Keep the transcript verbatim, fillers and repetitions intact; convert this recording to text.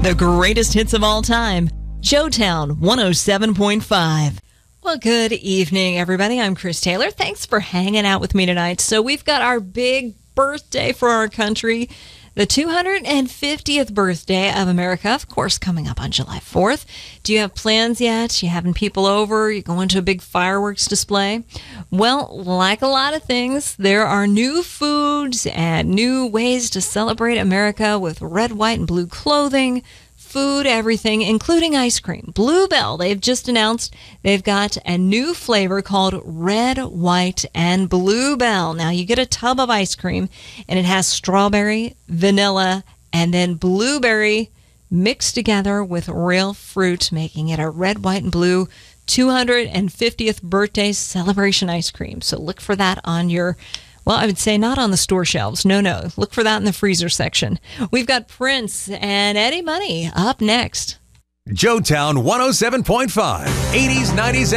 the greatest hits of all time. Joetown one oh seven point five. Well, good evening, everybody. I'm Chris Taylor. Thanks for hanging out with me tonight. So we've got our big birthday for our country, the two hundred fiftieth birthday of America, of course, coming up on July fourth. Do you have plans yet? You having people over? You going to a big fireworks display? Well, like a lot of things, there are new foods and new ways to celebrate America with red, white, and blue clothing, food, everything, including ice cream. Bluebell, they've just announced they've got a new flavor called Red, White, and Bluebell. Now, you get a tub of ice cream, and it has strawberry, vanilla, and then blueberry mixed together with real fruit, making it a red, white, and blue two hundred fiftieth birthday celebration ice cream. So look for that on your... Well, I would say not on the store shelves. No, no. Look for that in the freezer section. We've got Prince and Eddie Money up next. Joetown one oh seven point five, eighties, nineties,